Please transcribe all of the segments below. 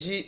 de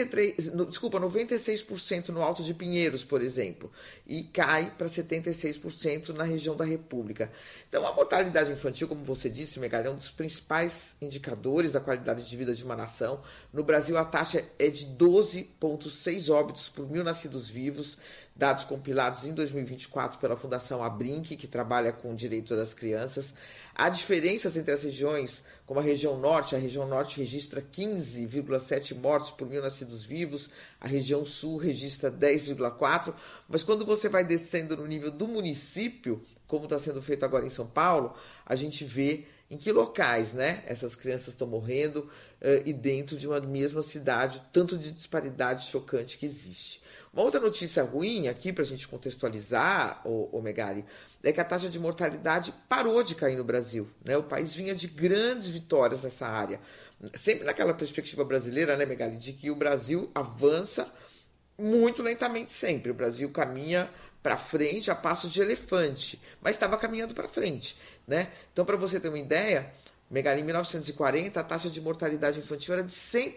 96% no Alto de Pinheiros, por exemplo, e cai para 76% na região da República. Então, a mortalidade infantil, como você disse, Megali, é um dos principais indicadores da qualidade de vida de uma nação. No Brasil, a taxa é de 12,6 óbitos por 1.000 nascidos vivos, dados compilados em 2024 pela Fundação Abrinq, que trabalha com o direito das crianças. Há diferenças entre as regiões, como a região norte registra 15,7 mortes por 1.000 nascidos vivos, a região sul registra 10,4, mas quando você vai descendo no nível do município, como está sendo feito agora em São Paulo, a gente vê em que locais, né, essas crianças estão morrendo e dentro de uma mesma cidade, tanto de disparidade chocante que existe. Uma outra notícia ruim aqui, para a gente contextualizar, Megali, é que a taxa de mortalidade parou de cair no Brasil, né? O país vinha de grandes vitórias nessa área. Sempre naquela perspectiva brasileira, né, Megali, de que o Brasil avança muito lentamente sempre. O Brasil caminha para frente a passos de elefante, mas estava caminhando para frente, né? Então, para você ter uma ideia, Megali, em 1940, a taxa de mortalidade infantil era de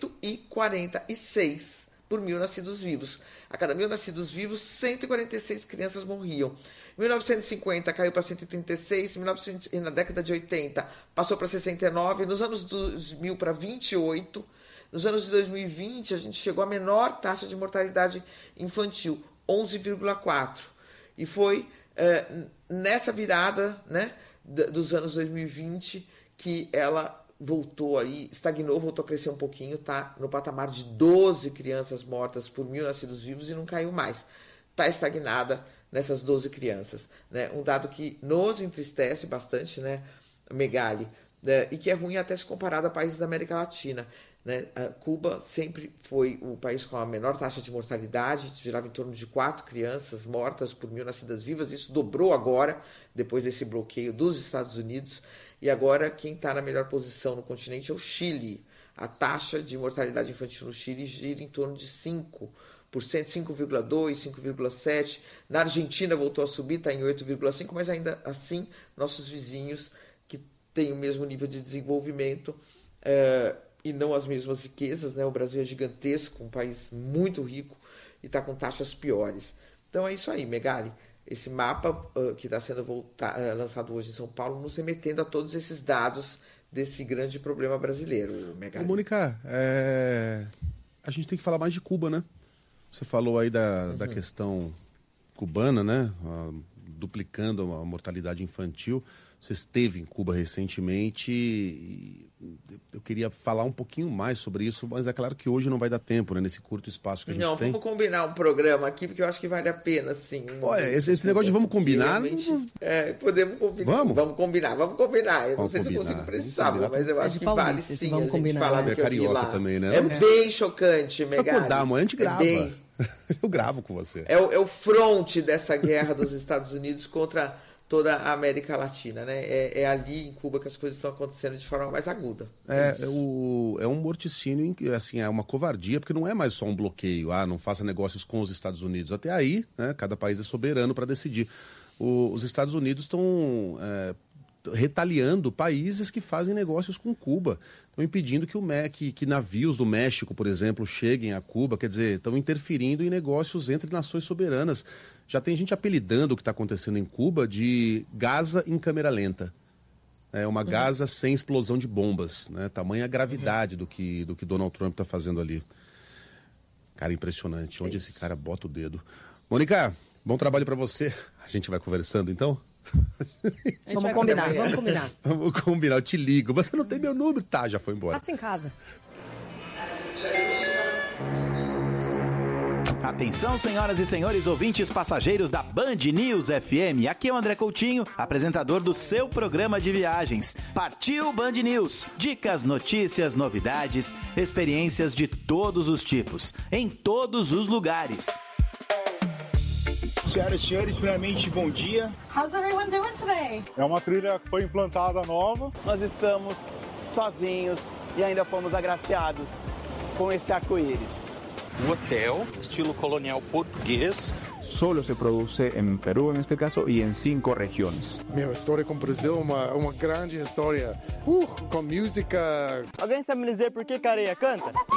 146 por 1.000 nascidos vivos. A cada 1.000 nascidos vivos, 146 crianças morriam. Em 1950 caiu para 136, e na década de 80 passou para 69, nos anos 2000 para 28, nos anos de 2020 a gente chegou à menor taxa de mortalidade infantil, 11,4. E foi nessa virada, né, dos anos 2020 que ela voltou aí, estagnou, voltou a crescer um pouquinho, tá no patamar de 12 crianças mortas por 1.000 nascidos vivos e não caiu mais. Está estagnada nessas 12 crianças, né? Um dado que nos entristece bastante, né, Megali, e que é ruim até se comparado a países da América Latina, né? Cuba sempre foi o país com a menor taxa de mortalidade, girava em torno de 4 crianças mortas por 1.000 nascidas vivas. Isso dobrou agora, depois desse bloqueio dos Estados Unidos, e agora quem está na melhor posição no continente é o Chile. A taxa de mortalidade infantil no Chile gira em torno de 5%, 5,2%, 5,7%. Na Argentina voltou a subir, está em 8,5%, mas ainda assim, nossos vizinhos que têm o mesmo nível de desenvolvimento e não as mesmas riquezas, né? O Brasil é gigantesco, um país muito rico e está com taxas piores. Então é isso aí, Megali. Esse mapa que está sendo lançado hoje em São Paulo, nos remetendo a todos esses dados desse grande problema brasileiro, Megali. Mônica, a gente tem que falar mais de Cuba, né? Você falou aí da questão cubana, né? Duplicando a mortalidade infantil. Você esteve em Cuba recentemente e eu queria falar um pouquinho mais sobre isso, mas é claro que hoje não vai dar tempo, né? Nesse curto espaço que a gente tem. Vamos combinar um programa aqui, porque eu acho que vale a pena, sim. Olha, esse negócio de vamos combinar... podemos combinar. Vamos combinar. Eu não sei se eu consigo precisar, mas eu acho que vale sim a gente falar do que eu vi lá. Também, né? É bem chocante, Megali. Precisa acordar, amanhã a gente grava. Eu gravo com você. É o fronte dessa guerra dos Estados Unidos contra toda a América Latina, né? É ali em Cuba que as coisas estão acontecendo de forma mais aguda. É um morticínio, assim, é uma covardia, porque não é mais só um bloqueio, não faça negócios com os Estados Unidos. Até aí, né, cada país é soberano para decidir. Os Estados Unidos estão retaliando países que fazem negócios com Cuba. Estão impedindo que navios do México, por exemplo, cheguem a Cuba. Quer dizer, estão interferindo em negócios entre nações soberanas. Já tem gente apelidando o que está acontecendo em Cuba de Gaza em câmera lenta. É uma Gaza sem explosão de bombas, né? Tamanha a gravidade do que Donald Trump está fazendo ali. Cara, impressionante. Onde esse cara bota o dedo. Mônica, bom trabalho para você. A gente vai conversando, então? Vamos combinar. Vamos combinar, eu te ligo. Você não tem meu número? Tá, já foi embora. Passa em casa. Atenção, senhoras e senhores ouvintes passageiros da Band News FM. Aqui é o André Coutinho, apresentador do seu programa de viagens. Partiu Band News. Dicas, notícias, novidades, experiências de todos os tipos, em todos os lugares. Senhoras e senhores, primeiramente, bom dia. How's everyone doing today? É uma trilha que foi implantada nova. Nós estamos sozinhos e ainda fomos agraciados com esse arco-íris. Um hotel, estilo colonial português. Solo se produce en Perú, en este caso, y en 5 regiones. Meu, a história com o Brasil é uma grande história. Com música. Alguém sabe me dizer por que Careia canta?